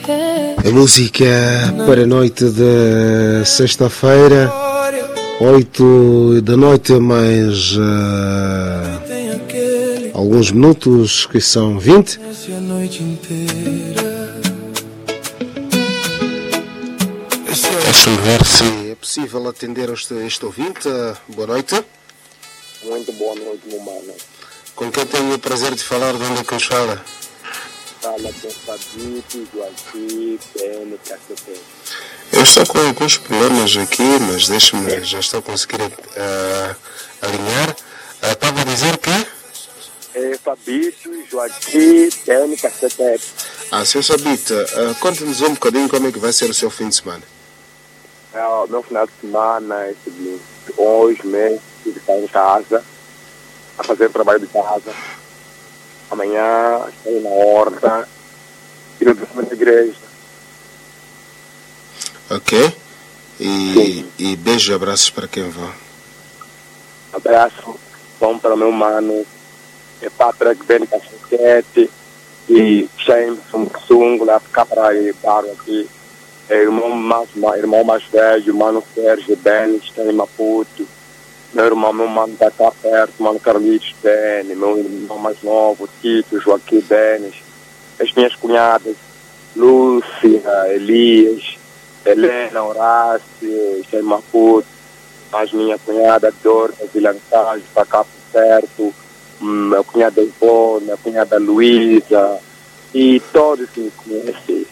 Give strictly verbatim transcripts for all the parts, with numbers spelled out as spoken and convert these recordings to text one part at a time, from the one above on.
A música para a noite de sexta-feira, oito da noite, mais uh, alguns minutos, que são vinte. Deixa-me ver se é possível atender este, este ouvinte. Boa noite. Muito boa noite, meu mano. Com quem tenho o prazer de falar? De onde é que nos fala? Fala com Fabito, Joaquim, Bene, Cacete. Eu estou com alguns problemas aqui, mas deixa-me, já estou a conseguir uh, alinhar. Estava uh, a dizer que? É Fabito, Joaquim, Bene, Cacete. Ah, seu Fabito, uh, conte-nos um bocadinho como é que vai ser o seu fim de semana. É, o meu final de semana é o seguinte: hoje mesmo, tive que estar em casa, a fazer o trabalho de casa. Amanhã estou na horta e no domingo na igreja. Ok. E, e beijo e abraços para quem vão. Abraço bom para o meu mano, é Patrick Ben Cacete e James Sung, lá ficar para aí, paro aqui. É irmão mais, irmão mais velho, mano Sérgio Ben, está em Maputo. Meu irmão, meu mano está cá perto, mano Carlitos Bene, meu irmão mais novo, Tito, Joaquim Benes, as minhas cunhadas, Lúcia, Elias, Helena, Horácio, Xai Maputo, as minha cunhada Dorca, Vilancage, está cá perto, minha cunhada Ivone, minha cunhada Luísa, e todos que me conhecem.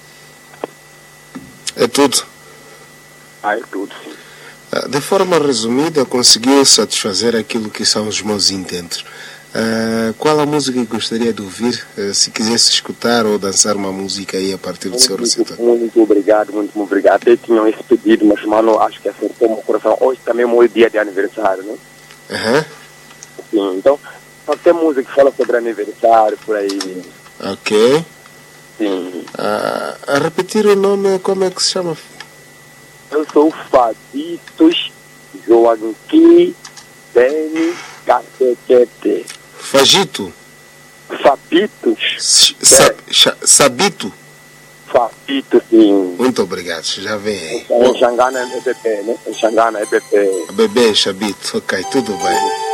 É tudo? Ah, é tudo, sim. De forma resumida, conseguiu satisfazer aquilo que são os meus intentos. Uh, qual a música que gostaria de ouvir? Uh, se quisesse escutar ou dançar uma música aí a partir do muito, seu recital. Muito obrigado, muito obrigado. Até tinham esse pedido, mas, mano, acho que acertou o meu coração. Hoje também é o meu dia de aniversário, né? Aham. Sim, então, só tem música que fala sobre aniversário, por aí. Ok. Sim. Uh, a repetir o nome, como é que se chama? Eu sou o Fabitos Joaquim Bene Cacete. Fagito? Fabitos? Sa é. Sabito? Fabito, sim. Muito obrigado, já vem aí. Em Xangana é B P, né? Em Xangana é B P. Bebê, Sabito, ok, tudo bem.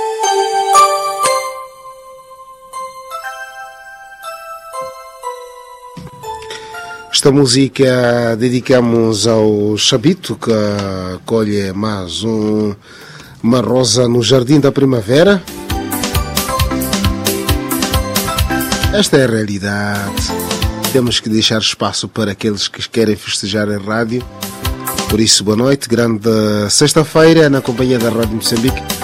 Esta música dedicamos ao Chabito, que colhe mais um, uma rosa no jardim da primavera. Esta é a realidade. Temos que deixar espaço para aqueles que querem festejar em rádio. Por isso, boa noite, grande sexta-feira na companhia da Rádio Moçambique.